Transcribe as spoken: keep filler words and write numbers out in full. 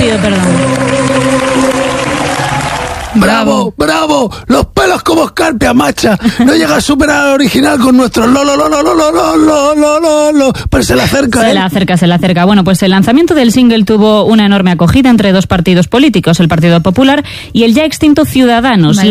pido perdón. ¡Bravo, bravo! Los pelos como escarpia, macha. No llega a superar al original con nuestro lo, lo, lo, lo, lo, lo, lo, lo, lo, lo. Pero se le acerca, Se ¿eh? le acerca, se le acerca. Bueno, pues el lanzamiento del single tuvo una enorme acogida entre dos partidos políticos, el Partido Popular y el ya extinto Ciudadanos.